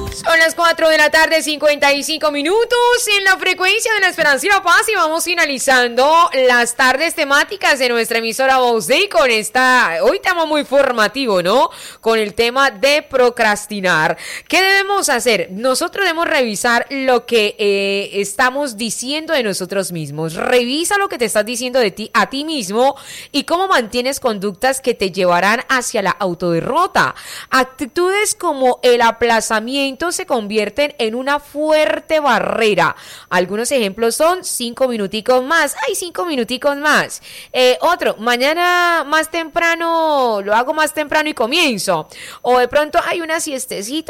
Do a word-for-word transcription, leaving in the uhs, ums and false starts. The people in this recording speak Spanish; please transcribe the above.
Son las cuatro de la tarde, cincuenta y cinco minutos en la frecuencia de la Esperanza y la Paz, y vamos finalizando las tardes temáticas de nuestra emisora Voz Day con esta, hoy tema muy formativo, ¿no? Con el tema de procrastinar. ¿Qué debemos hacer? Nosotros debemos revisar lo que eh, estamos diciendo de nosotros mismos. Revisa lo que te estás diciendo de ti a ti mismo y cómo mantienes conductas que te llevarán hacia la autoderrota. Actitudes como el aplazamiento se convierten en una fuerte barrera. Algunos ejemplos son cinco minuticos más. Ay, cinco minuticos más. Eh, otro, mañana más temprano, lo hago más temprano y comienzo. O de pronto hay una siestecita